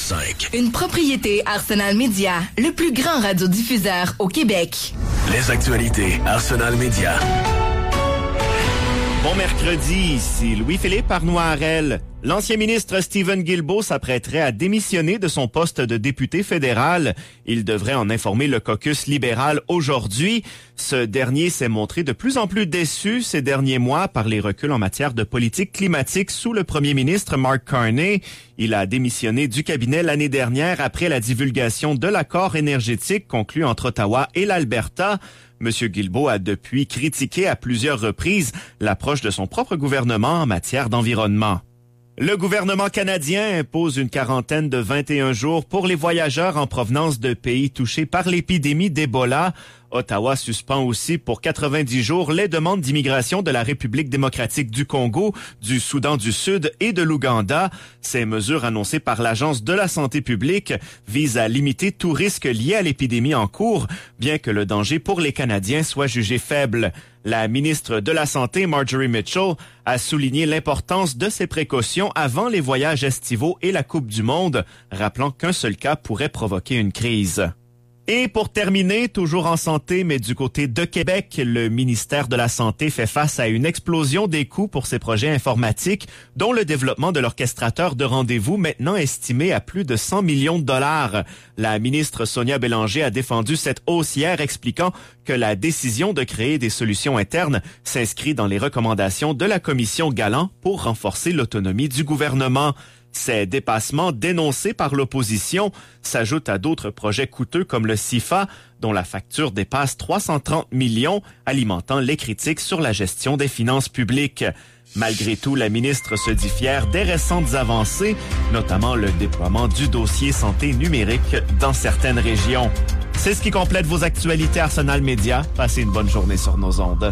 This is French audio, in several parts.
101.5. Une propriété Arsenal Media, le plus grand radiodiffuseur au Québec. Les actualités Arsenal Media. Bon mercredi, ici Louis-Philippe Arnoirel. L'ancien ministre Stephen Guilbeault s'apprêterait à démissionner de son poste de député fédéral. Il devrait en informer le caucus libéral aujourd'hui. Ce dernier s'est montré de plus en plus déçu ces derniers mois par les reculs en matière de politique climatique sous le premier ministre Mark Carney. Il a démissionné du cabinet l'année dernière après la divulgation de l'accord énergétique conclu entre Ottawa et l'Alberta. M. Guilbeault a depuis critiqué à plusieurs reprises l'approche de son propre gouvernement en matière d'environnement. Le gouvernement canadien impose une quarantaine de 21 jours pour les voyageurs en provenance de pays touchés par l'épidémie d'Ebola. Ottawa suspend aussi pour 90 jours les demandes d'immigration de la République démocratique du Congo, du Soudan du Sud et de l'Ouganda. Ces mesures annoncées par l'Agence de la santé publique visent à limiter tout risque lié à l'épidémie en cours, bien que le danger pour les Canadiens soit jugé faible. La ministre de la Santé, Marjorie Mitchell, a souligné l'importance de ces précautions avant les voyages estivaux et la Coupe du Monde, rappelant qu'un seul cas pourrait provoquer une crise. Et pour terminer, toujours en santé, mais du côté de Québec, le ministère de la Santé fait face à une explosion des coûts pour ses projets informatiques, dont le développement de l'orchestrateur de rendez-vous maintenant estimé à plus de 100 millions de dollars. La ministre Sonia Bélanger a défendu cette hausse hier, expliquant que la décision de créer des solutions internes s'inscrit dans les recommandations de la commission Galland pour renforcer l'autonomie du gouvernement. Ces dépassements dénoncés par l'opposition s'ajoutent à d'autres projets coûteux comme le CIFA, dont la facture dépasse 330 millions, alimentant les critiques sur la gestion des finances publiques. Malgré tout, la ministre se dit fière des récentes avancées, notamment le déploiement du dossier santé numérique dans certaines régions. C'est ce qui complète vos actualités Arsenal Media. Passez une bonne journée sur nos ondes.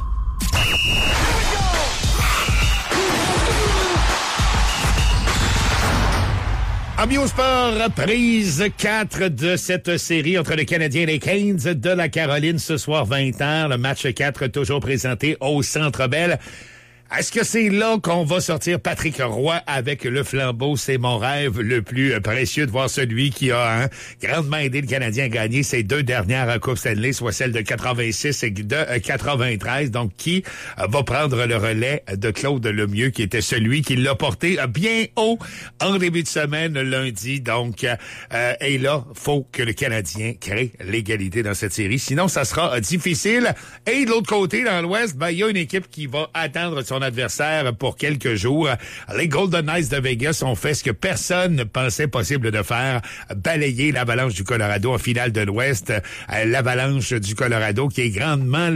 Amis au sport, prise 4 de cette série entre les Canadiens et les Canes de la Caroline ce soir 20h. Le match 4 toujours présenté au Centre Bell. Est-ce que c'est là qu'on va sortir Patrick Roy avec le flambeau? C'est mon rêve le plus précieux de voir celui qui a grandement aidé le Canadien à gagner ses deux dernières Coupes Stanley, soit celle de 86 et de 93. Donc, qui va prendre le relais de Claude Lemieux, qui était celui qui l'a porté bien haut en début de semaine, lundi. Donc, et là, faut que le Canadien crée l'égalité dans cette série. Sinon, ça sera difficile. Et de l'autre côté, dans l'Ouest, il y a une équipe qui va attendre son adversaire pour quelques jours. Les Golden Knights de Vegas ont fait ce que personne ne pensait possible de faire, balayer l'Avalanche du Colorado en finale de l'Ouest. L'Avalanche du Colorado qui est grandement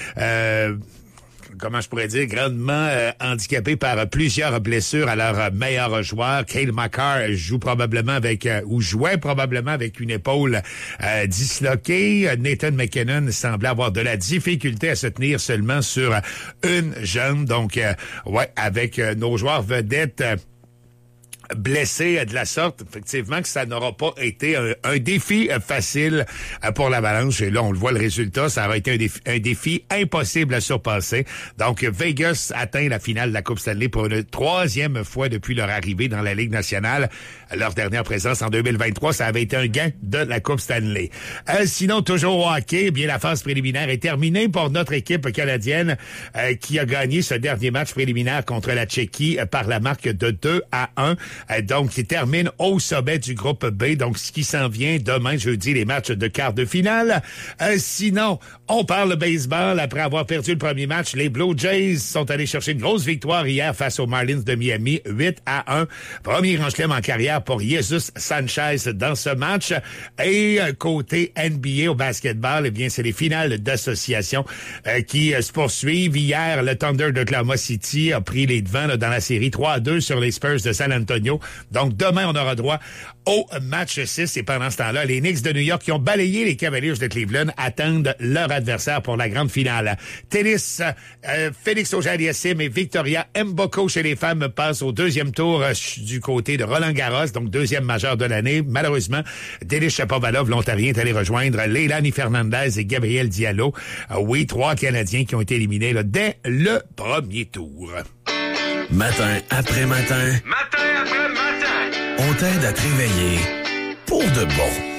grandement handicapé par plusieurs blessures à leur meilleur joueur. Cale Makar jouait probablement avec une épaule disloquée. Nathan McKinnon semblait avoir de la difficulté à se tenir seulement sur une jambe. Donc, avec nos joueurs vedettes blessé de la sorte, effectivement que ça n'aura pas été un défi facile pour l'Avalanche. Et là, on le voit, le résultat, ça aurait été un défi impossible à surpasser. Donc, Vegas atteint la finale de la Coupe Stanley pour une troisième fois depuis leur arrivée dans la Ligue nationale. Leur dernière présence en 2023, ça avait été un gain de la Coupe Stanley. Sinon, toujours au hockey, bien la phase préliminaire est terminée pour notre équipe canadienne qui a gagné ce dernier match préliminaire contre la Tchéquie par la marque de 2-1. Donc, il termine au sommet du groupe B. Donc, ce qui s'en vient demain, jeudi, les matchs de quart de finale. Sinon, on parle baseball. Après avoir perdu le premier match, les Blue Jays sont allés chercher une grosse victoire hier face aux Marlins de Miami, 8-1. Premier grand chelem en carrière pour Jesus Sanchez dans ce match. Et côté NBA au basketball, eh bien, c'est les finales d'association qui se poursuivent. Hier, le Thunder d'Oklahoma City a pris les devants dans la série 3-2 sur les Spurs de San Antonio. Donc, demain, on aura droit au match 6. Et pendant ce temps-là, les Knicks de New York qui ont balayé les Cavaliers de Cleveland attendent leur adversaire pour la grande finale. Tennis, Félix Auger-Aliassime et Victoria Mboko chez les femmes passent au deuxième tour du côté de Roland-Garros, donc deuxième majeur de l'année. Malheureusement, Denis Shapovalov, l'Ontarien, est allé rejoindre Leilani Fernandez et Gabriel Diallo. Oui, 3 Canadiens qui ont été éliminés dès le premier tour. Matin après matin. Matin après matin. On t'aide à te réveiller pour de bon.